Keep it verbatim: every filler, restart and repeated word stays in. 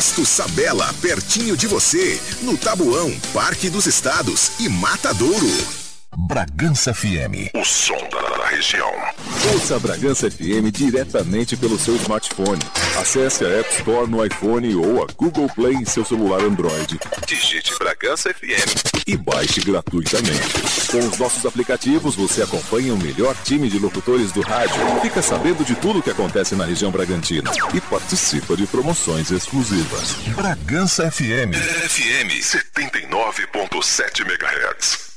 Posto Sabela, pertinho de você, no Tabuão, Parque dos Estados e Matadouro. Bragança F M, o som da região. Ouça a Bragança F M diretamente pelo seu smartphone. Acesse a App Store no iPhone ou a Google Play em seu celular Android. Digite Bragança F M e baixe gratuitamente. Com os nossos aplicativos, você acompanha o melhor time de locutores do rádio, fica sabendo de tudo o que acontece na região Bragantina e participa de promoções exclusivas. Bragança F M. F M setenta e nove ponto sete megahertz.